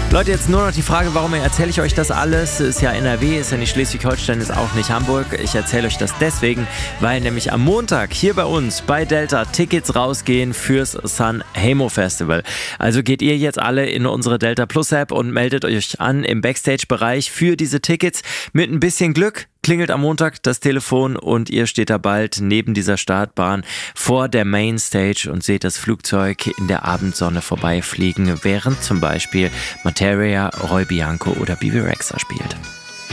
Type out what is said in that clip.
Leute, jetzt nur noch die Frage, warum erzähle ich euch das alles? Ist ja NRW, ist ja nicht Schleswig-Holstein, ist auch nicht Hamburg. Ich erzähle euch das deswegen, weil nämlich am Montag hier bei uns bei Delta Tickets rausgehen fürs San Remo Festival. Also geht ihr jetzt alle in unsere Delta Plus App und meldet euch an im Backstage-Bereich für diese Tickets. Mit ein bisschen Glück klingelt am Montag das Telefon und ihr steht da bald neben dieser Startbahn vor der Mainstage und seht das Flugzeug in der Abendsonne vorbeifliegen, während zum Beispiel Materia, Roy Bianco oder Bebe Rexha spielt.